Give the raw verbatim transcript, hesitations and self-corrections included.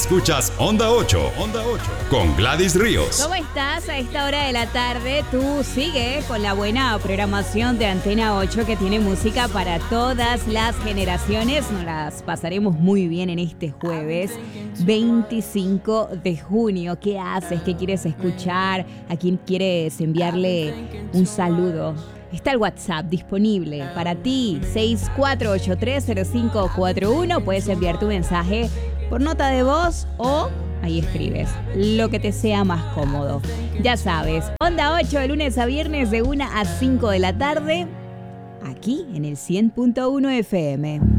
Escuchas Onda ocho, Onda ocho, con Gladys Ríos. ¿Cómo estás a esta hora de la tarde? Tú sigue con la buena programación de Antena ocho, que tiene música para todas las generaciones. Nos las pasaremos muy bien en este jueves veinticinco de junio. ¿Qué haces? ¿Qué quieres escuchar? ¿A quién quieres enviarle un saludo? Está el WhatsApp disponible para ti, seis cuatro ocho tres cero cinco cuatro uno. Puedes enviar tu mensaje por nota de voz o ahí escribes, lo que te sea más cómodo. Ya sabes, Onda ocho de lunes a viernes de una a cinco de la tarde, aquí en el cien punto uno F M.